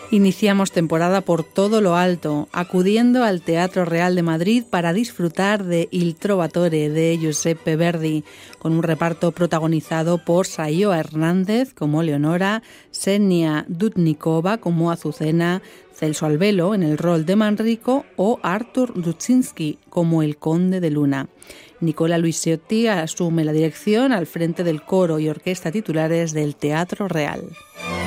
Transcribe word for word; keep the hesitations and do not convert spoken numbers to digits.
Iniciamos temporada por todo lo alto, acudiendo al Teatro Real de Madrid para disfrutar de Il Trovatore de Giuseppe Verdi, con un reparto protagonizado por Saioa Hernández como Leonora, Xenia Dudnikova como Azucena, Celso Albelo en el rol de Manrico o Artur Duscinski como el Conde de Luna. Nicola Luisiotti asume la dirección al frente del coro y orquesta titulares del Teatro Real.